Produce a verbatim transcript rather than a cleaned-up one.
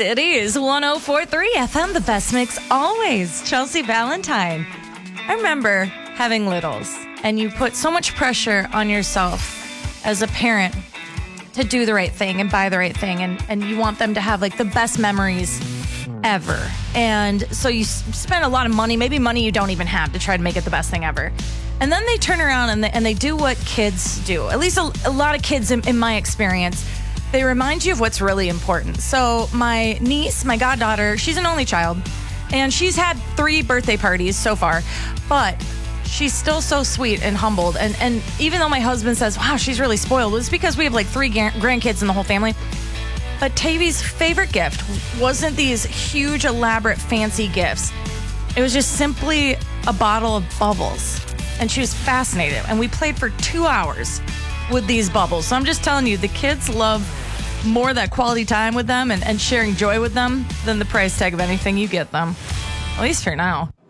it is one oh four point three F M, the best mix always. Chelsea Valentine. I remember having littles, and you put so much pressure on yourself as a parent to do the right thing and buy the right thing, and, and you want them to have like the best memories ever. And so you s- spend a lot of money, maybe money you don't even have, to try to make it the best thing ever. And then they turn around and they, and they do what kids do. At least a, a lot of kids, in, in my experience, they remind you of what's really important. So my niece, my goddaughter, she's an only child, and she's had three birthday parties so far, but she's still so sweet and humbled. And, and even though my husband says, wow, she's really spoiled, it's because we have like three ga- grandkids in the whole family. But Tavy's favorite gift wasn't these huge, elaborate, fancy gifts. It was just simply a bottle of bubbles. And she was fascinated. And we played for two hours with these bubbles. So I'm just telling you, the kids love more that quality time with them and, and sharing joy with them than the price tag of anything you get them. At least for now.